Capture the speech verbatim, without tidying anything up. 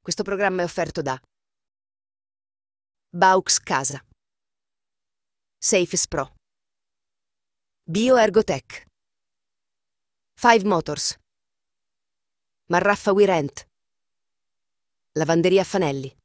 Questo programma è offerto da Baux Casa, Safes Pro, Bioergotech, Five Motors, Marraffa We Rent, Lavanderia Fanelli.